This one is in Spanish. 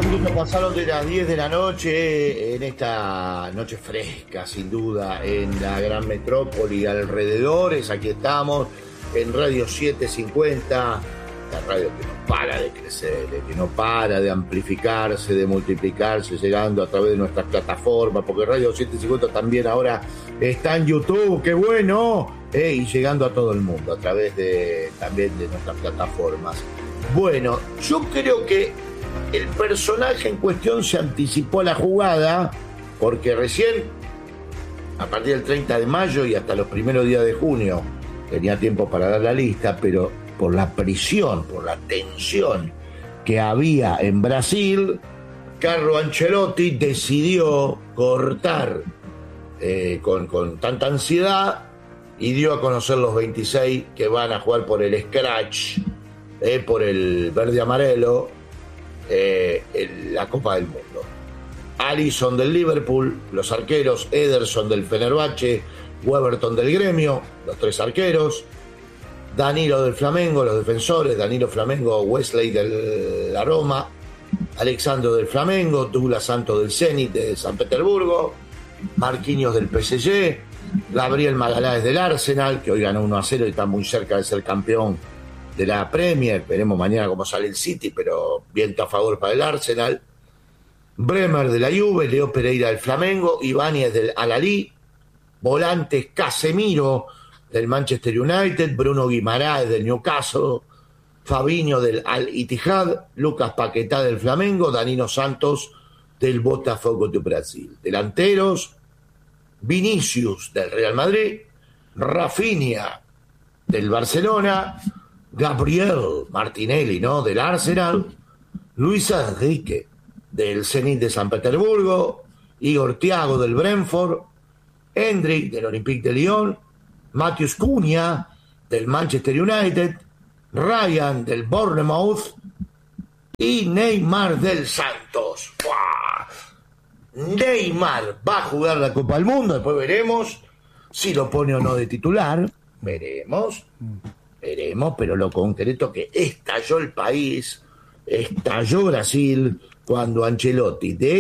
Minutos pasaron de las 10 de la noche, en esta noche fresca, sin duda, en la gran metrópoli y alrededores. Aquí estamos, en Radio 750, la radio que no para de crecer, que no para de amplificarse, de multiplicarse, llegando a través de nuestras plataformas, porque Radio 750 también ahora está en YouTube, ¡qué bueno! Y llegando a todo el mundo, a través también de nuestras plataformas. Bueno, yo creo que el personaje en cuestión se anticipó a la jugada, porque recién, a partir del 30 de mayo y hasta los primeros días de junio, tenía tiempo para dar la lista, pero por la presión, por la tensión que había en Brasil, Carlo Ancelotti decidió cortar con tanta ansiedad y dio a conocer los 26 que van a jugar por el scratch, por el verde-amarelo, la Copa del Mundo. Alisson del Liverpool, los arqueros, Ederson del Fenerbahce, Weberton del Gremio, los tres arqueros, Danilo del Flamengo, los defensores, Danilo Flamengo, Wesley de la Roma, Alexandro del Flamengo, Douglas Santos del Zenit de San Petersburgo, Marquinhos del PSG, Gabriel Magaláes del Arsenal, que hoy ganó 1-0 y está muy cerca de ser campeón de la Premier. Veremos mañana cómo sale el City, pero viento a favor para el Arsenal. Bremer de la Juve, Leo Pereira del Flamengo, Ibáñez del Al-Ahly, volantes Casemiro del Manchester United, Bruno Guimaraes del Newcastle, Fabinho del Al-Ittihad, Lucas Paquetá del Flamengo, Danilo Santos del Botafogo de Brasil. Delanteros, Vinicius del Real Madrid, Rafinha del Barcelona, Gabriel Martinelli, ¿no?, del Arsenal, Luis Enrique del Zenit de San Petersburgo, Igor Thiago del Brentford, Hendrik del Olympique de Lyon, Matheus Cunha del Manchester United, Ryan del Bournemouth y Neymar del Santos. ¡Buah! Neymar va a jugar la Copa del Mundo, después veremos si lo pone o no de titular, veremos, pero lo concreto que estalló el país, estalló Brasil cuando Ancelotti de